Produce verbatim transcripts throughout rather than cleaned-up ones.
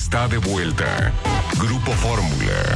está de vuelta. Grupo Fórmula.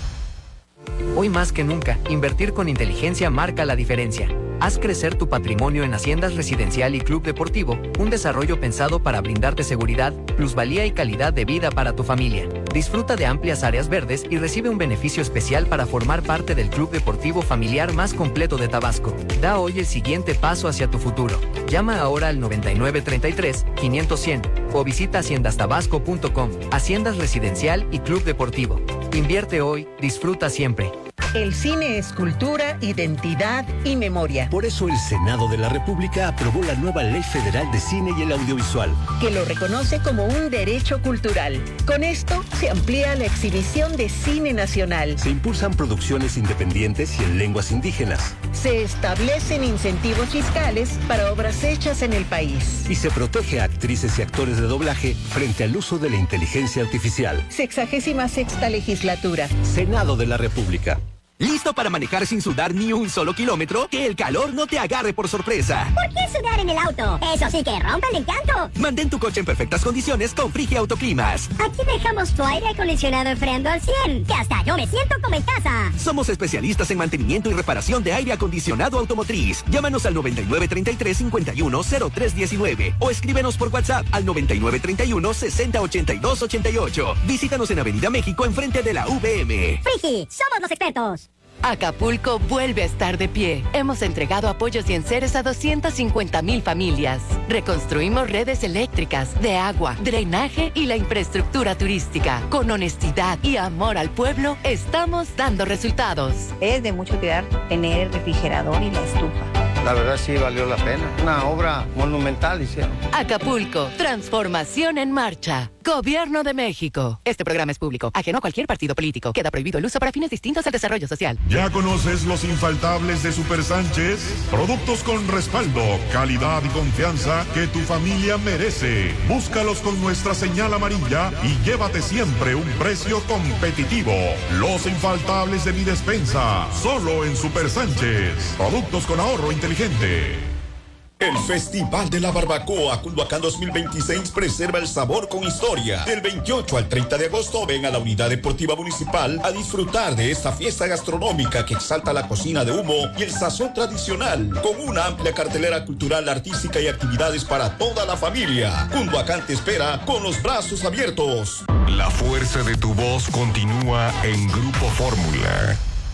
Hoy más que nunca, invertir con inteligencia marca la diferencia. Haz crecer tu patrimonio en Haciendas Residencial y Club Deportivo, un desarrollo pensado para brindarte seguridad, plusvalía y calidad de vida para tu familia. Disfruta de amplias áreas verdes y recibe un beneficio especial para formar parte del club deportivo familiar más completo de Tabasco. Da hoy el siguiente paso hacia tu futuro. Llama ahora al noventa y nueve treinta y tres, quinientos cien o visita haciendas tabasco punto com. Haciendas Residencial y Club Deportivo. Invierte hoy, disfruta siempre. El cine es cultura, identidad y memoria. Por eso el Senado de la República aprobó la nueva Ley Federal de Cine y el Audiovisual, que lo reconoce como un derecho cultural. Con esto se amplía la exhibición de cine nacional. Se impulsan producciones independientes y en lenguas indígenas. Se establecen incentivos fiscales para obras hechas en el país. Y se protege a actrices y actores de doblaje frente al uso de la inteligencia artificial. Sexagésima sexta legislatura. Senado de la República. ¿Listo para manejar sin sudar ni un solo kilómetro? Que el calor no te agarre por sorpresa. ¿Por qué sudar en el auto? Eso sí que rompe el encanto. Mantén tu coche en perfectas condiciones con Frigia Autoclimas. Aquí dejamos tu aire acondicionado enfriando al cien, que hasta yo me siento como en casa. Somos especialistas en mantenimiento y reparación de aire acondicionado automotriz. Llámanos al noventa y nueve treinta y tres, cincuenta y uno, cero tres diecinueve o escríbenos por WhatsApp al noventa y nueve treinta y uno, sesenta ochenta y dos ochenta y ocho. Visítanos en Avenida México enfrente de la V M. Frigi, somos los expertos. Acapulco vuelve a estar de pie. Hemos entregado apoyos y enseres a doscientas cincuenta mil familias. Reconstruimos redes eléctricas, de agua, drenaje y la infraestructura turística. Con honestidad y amor al pueblo, estamos dando resultados. Es de mucho cuidar tener el refrigerador y la estufa. La verdad sí valió la pena. Una obra monumental hicieron. Acapulco, transformación en marcha. Gobierno de México. Este programa es público, ajeno a cualquier partido político. Queda prohibido el uso para fines distintos al desarrollo social. ¿Ya conoces los infaltables de Super Sánchez? Productos con respaldo, calidad y confianza que tu familia merece. Búscalos con nuestra señal amarilla y llévate siempre un precio competitivo. Los infaltables de mi despensa, solo en Super Sánchez. Productos con ahorro inteligente. El Festival de la Barbacoa Culhuacán dos mil veintiséis preserva el sabor con historia. Del veintiocho al treinta de agosto ven a la Unidad Deportiva Municipal a disfrutar de esta fiesta gastronómica que exalta la cocina de humo y el sazón tradicional, con una amplia cartelera cultural, artística y actividades para toda la familia. Culhuacán te espera con los brazos abiertos. La fuerza de tu voz continúa en Grupo Fórmula.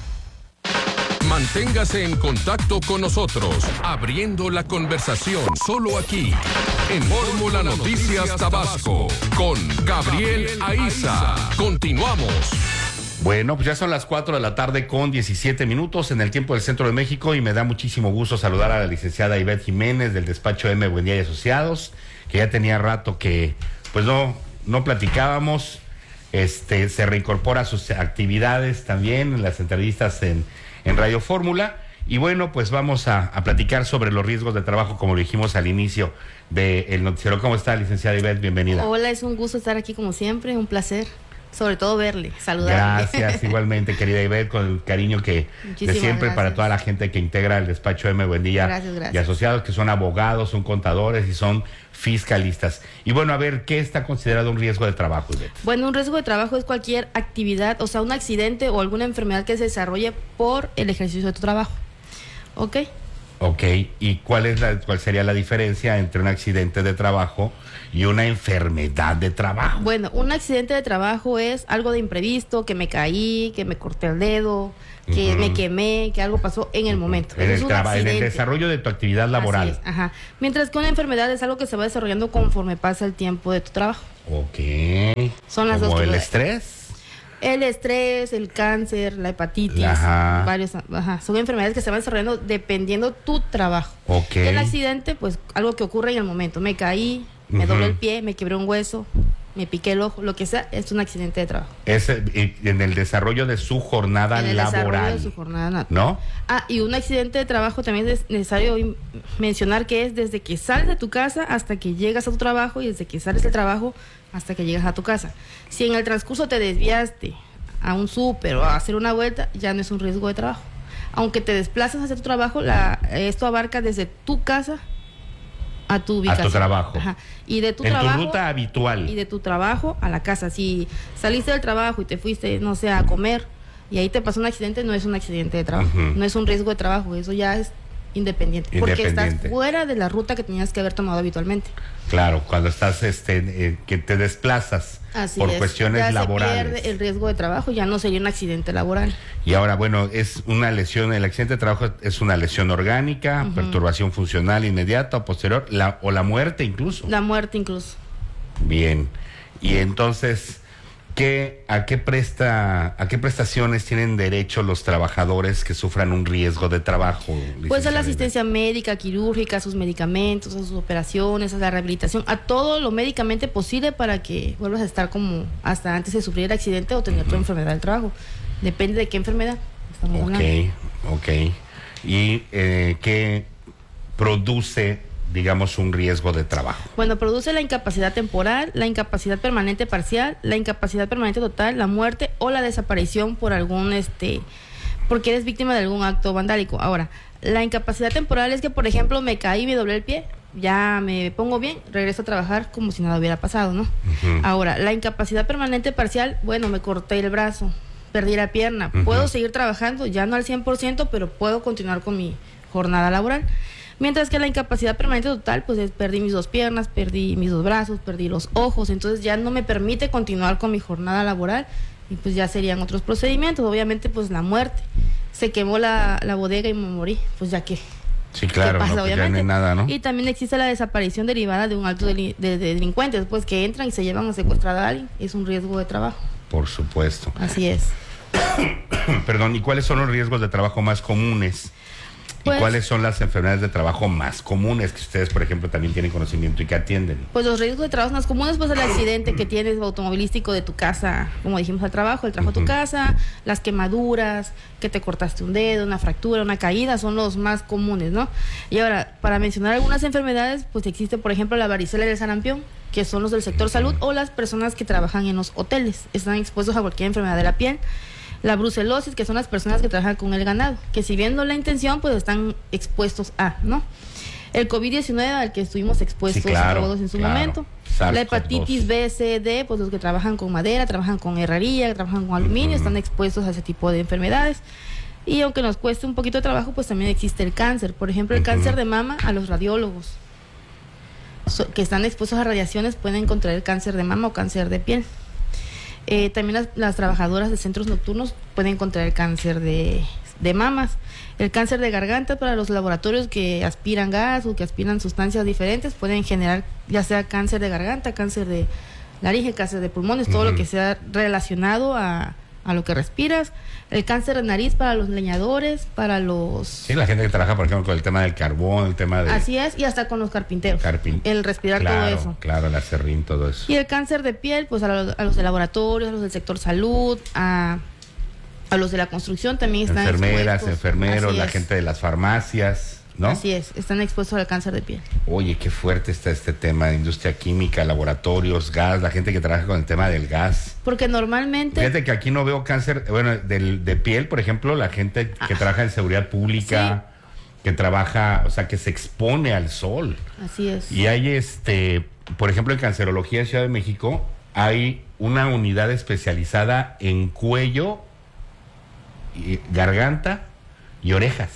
Manténgase en contacto con nosotros, abriendo la conversación solo aquí, en Fórmula Noticias Tabasco, con Gabriel Aiza. Continuamos. Bueno, pues ya son las cuatro de la tarde con diecisiete minutos en el tiempo del Centro de México y me da muchísimo gusto saludar a la licenciada Ivette Jiménez del despacho M. Buendía y Asociados, que ya tenía rato que pues no, no platicábamos. Este, se reincorpora a sus actividades también en las entrevistas en en Radio Fórmula, y bueno, pues vamos a, a platicar sobre los riesgos de trabajo, como lo dijimos al inicio del noticiero. ¿Cómo está, licenciada Ivette? Bienvenida. Hola, es un gusto estar aquí como siempre, un placer, sobre todo verle, saludarle. Gracias, igualmente, querida Ivette, con el cariño que Muchísimas de siempre gracias. Para toda la gente que integra el despacho M. Buendía gracias, gracias. y Asociados, que son abogados, son contadores y son fiscalistas. Y bueno, a ver, ¿qué está considerado un riesgo de trabajo, Ivette? Bueno, un riesgo de trabajo es cualquier actividad, o sea, un accidente o alguna enfermedad que se desarrolle por el ejercicio de tu trabajo. ¿Ok? Ok, ¿y cuál es la, cuál sería la diferencia entre un accidente de trabajo y una enfermedad de trabajo? Bueno, un accidente de trabajo es algo de imprevisto, que me caí, que me corté el dedo, que uh-huh. me quemé, que algo pasó en el momento. En el, traba, en el desarrollo de tu actividad laboral. Así es, ajá. Mientras que una enfermedad es algo que se va desarrollando conforme pasa el tiempo de tu trabajo. Ok. Son las ¿Como dos. el cosas. estrés? El estrés, el cáncer, la hepatitis, ajá. varios, ajá, son enfermedades que se van desarrollando dependiendo tu trabajo. Ok. El accidente, pues algo que ocurre en el momento. Me caí, me uh-huh. doblé el pie, me quebré un hueso, me piqué el ojo, lo que sea, es un accidente de trabajo. Es en el desarrollo de su jornada en el laboral. Desarrollo de su jornada, ¿no? Ah, y un accidente de trabajo también es necesario mencionar que es desde que sales de tu casa hasta que llegas a tu trabajo y desde que sales del trabajo hasta que llegas a tu casa. Si en el transcurso te desviaste a un súper o a hacer una vuelta, ya no es un riesgo de trabajo. Aunque te desplaces hacia tu trabajo, la, esto abarca desde tu casa a tu ubicación. A tu trabajo. Ajá. Y de tu en trabajo. tu ruta habitual. Y de tu trabajo a la casa. Si saliste del trabajo y te fuiste, no sé, a comer y ahí te pasó un accidente, no es un accidente de trabajo. Uh-huh. No es un riesgo de trabajo. Eso ya es independiente. Porque independiente. Estás fuera de la ruta que tenías que haber tomado habitualmente. Claro, cuando estás, este, eh, que te desplazas Así por es. cuestiones ya laborales. Se pierde el riesgo de trabajo, ya no sería un accidente laboral. Y ahora, bueno, es una lesión, el accidente de trabajo es una lesión orgánica, uh-huh. perturbación funcional inmediata o posterior, la, o la muerte incluso. La muerte incluso. Bien. Y entonces, ¿qué, a qué presta, a qué prestaciones tienen derecho los trabajadores que sufran un riesgo de trabajo? Pues a la asistencia médica, quirúrgica, a sus medicamentos, a sus operaciones, a la rehabilitación, a todo lo médicamente posible para que vuelvas a estar como hasta antes de sufrir el accidente o tener uh-huh. tu enfermedad del trabajo. Depende de qué enfermedad estamos Ok, hablando. ok. ¿Y eh, qué produce, digamos, un riesgo de trabajo? Bueno, produce la incapacidad temporal, la incapacidad permanente parcial, la incapacidad permanente total, la muerte o la desaparición por algún, este, porque eres víctima de algún acto vandálico. Ahora, la incapacidad temporal es que, por ejemplo, me caí y me doblé el pie, ya me pongo bien, regreso a trabajar como si nada hubiera pasado, ¿no? Uh-huh. Ahora, la incapacidad permanente parcial, bueno, me corté el brazo, perdí la pierna, uh-huh. puedo seguir trabajando, ya no al cien por ciento, pero puedo continuar con mi jornada laboral. Mientras que la incapacidad permanente total, pues es, perdí mis dos piernas, perdí mis dos brazos, perdí los ojos, entonces ya no me permite continuar con mi jornada laboral y pues ya serían otros procedimientos. Obviamente, pues la muerte, se quemó la, la bodega y me morí, pues ya que... Sí, claro, pasa, no, pues ya no hay nada, ¿no? Y también existe la desaparición derivada de un acto de, de, de delincuentes, pues que entran y se llevan a secuestrar a alguien, es un riesgo de trabajo. Por supuesto. Así es. Perdón, ¿y cuáles son los riesgos de trabajo más comunes? Pues, ¿y cuáles son las enfermedades de trabajo más comunes que ustedes, por ejemplo, también tienen conocimiento y que atienden? Pues los riesgos de trabajo más comunes, pues el accidente que tienes automovilístico de tu casa, como dijimos, al trabajo, el trabajo uh-huh. a tu casa, las quemaduras, que te cortaste un dedo, una fractura, una caída, son los más comunes, ¿no? Y ahora, para mencionar algunas enfermedades, pues existe, por ejemplo, la varicela y el sarampión, que son los del sector uh-huh. salud, o las personas que trabajan en los hoteles, están expuestos a cualquier enfermedad de la piel. La brucelosis, que son las personas que trabajan con el ganado, que si viendo la intención, pues están expuestos a, ¿no? El COVID diecinueve, al que estuvimos expuestos sí, claro, todos en su claro. momento. SARS-CoV dos. La hepatitis B, C, D, pues los que trabajan con madera, trabajan con herrería, trabajan con aluminio, uh-huh. están expuestos a ese tipo de enfermedades. Y aunque nos cueste un poquito de trabajo, pues también existe el cáncer. Por ejemplo, el uh-huh. cáncer de mama a los radiólogos, so, que están expuestos a radiaciones, pueden contraer cáncer de mama o cáncer de piel. Eh, también las, las trabajadoras de centros nocturnos pueden contraer cáncer de, de mamas. El cáncer de garganta para los laboratorios que aspiran gas o que aspiran sustancias diferentes pueden generar ya sea cáncer de garganta, cáncer de laringe, cáncer de pulmones, uh-huh. todo lo que sea relacionado a, a lo que respiras. El cáncer de nariz para los leñadores, para los... Sí, la gente que trabaja, por ejemplo, con el tema del carbón, el tema de... Así es, y hasta con los carpinteros. Carpin... El respirar claro, todo eso. Claro, el acerrín, todo eso. Y el cáncer de piel, pues a los, a los de laboratorios, a los del sector salud, a, a los de la construcción también están enfermeras, expuestos. enfermeros, Así la es. gente de las farmacias, ¿no? Así es, están expuestos al cáncer de piel. Oye, qué fuerte está este tema de industria química, laboratorios, gas, la gente que trabaja con el tema del gas. Porque normalmente... Fíjate que aquí no veo cáncer, bueno, del, de piel, por ejemplo, la gente que ah. trabaja en seguridad pública, sí. que trabaja, o sea, que se expone al sol. Así es. Y hay, este, por ejemplo, en cancerología de Ciudad de México, hay una unidad especializada en cuello, y garganta y orejas.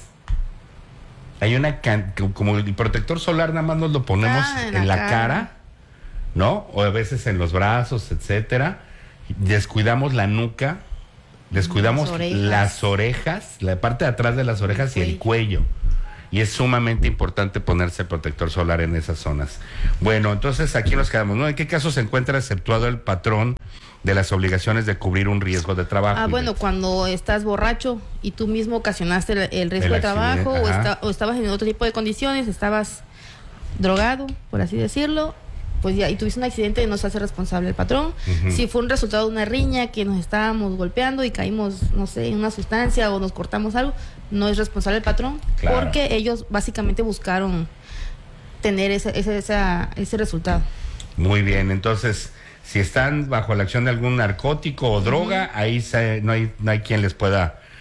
Hay una, can- como el protector solar nada más nos lo ponemos ah, en, en la, la cara. cara, ¿no? O a veces en los brazos, etcétera. Descuidamos la nuca, descuidamos las orejas, las orejas la parte de atrás de las orejas el y el cuello. Y es sumamente importante ponerse el protector solar en esas zonas. Bueno, entonces aquí nos quedamos, ¿no? ¿En qué caso se encuentra exceptuado el patrón de las obligaciones de cubrir un riesgo de trabajo? Ah, bueno, cuando estás borracho y tú mismo ocasionaste el, el riesgo el de trabajo o, ajá. esta, o estabas en otro tipo de condiciones, estabas drogado, por así decirlo, pues ya, y tuviste un accidente y no se hace responsable el patrón. Uh-huh. Si fue un resultado de una riña que nos estábamos golpeando y caímos, no sé, en una sustancia o nos cortamos algo, no es responsable el patrón, claro. porque ellos básicamente buscaron tener ese, ese, esa, ese resultado. Muy bien, entonces, si están bajo la acción de algún narcótico o droga, uh-huh. ahí se, no hay no hay quien les pueda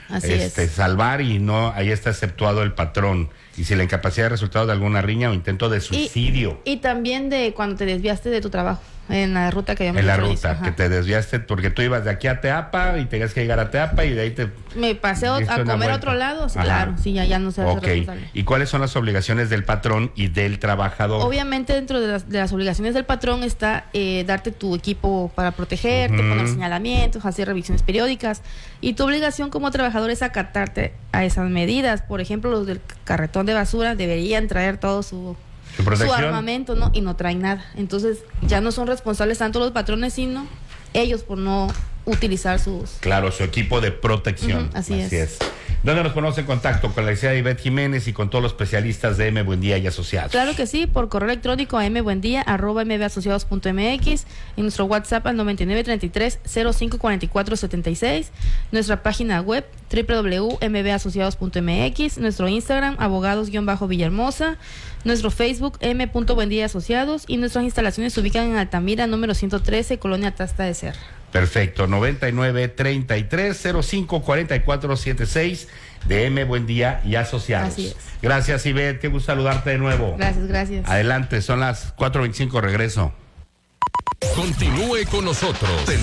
Así este, es. salvar y no, ahí está exceptuado el patrón. Y si la incapacidad es resultado de alguna riña o intento de suicidio. Y, y también de cuando te desviaste de tu trabajo, en la ruta que habíamos En la dicho, ruta, ajá. que te desviaste porque tú ibas de aquí a Teapa y tenías que llegar a Teapa y de ahí te... Me pasé a diste una comer a vuelta. otro lado, sí, Ajá. claro, sí, ya, ya no se hace Ok. responsable. ¿Y cuáles son las obligaciones del patrón y del trabajador? Obviamente dentro de las, de las obligaciones del patrón está eh, darte tu equipo para protegerte, Ujú. poner señalamientos, hacer revisiones periódicas, y tu obligación como trabajador es acatarte a esas medidas. Por ejemplo, los del carretón de basura deberían traer todo su, Su protección. su armamento, ¿no? Y no traen nada. Entonces ya no son responsables tanto los patrones, sino ellos por no utilizar sus... Claro, su equipo de protección. Ujú, así es. ¿Dónde nos ponemos en contacto? Con la licenciada Ivette Jiménez y con todos los especialistas de M Buen Día y Asociados. Claro que sí, por correo electrónico a mbuendía arroba mbasociados punto mx, y nuestro WhatsApp al noventa y nueve treinta y tres cero cinco cuarenta y cuatro setenta y seis, nuestra página web doble u doble u doble u punto m b asociados punto mx, nuestro Instagram abogados-villahermosa, nuestro Facebook m.buendía asociados, y nuestras instalaciones se ubican en Altamira número ciento trece, Colonia Tasta de Serra. Perfecto, noventa y nueve treinta y tres cero cinco cuarenta y cuatro setenta y seis de M Buen Día y Asociados. Así es. Gracias, Ivette, qué gusto saludarte de nuevo. Gracias, gracias. Adelante, son las cuatro veinticinco, regreso. Continúe con nosotros.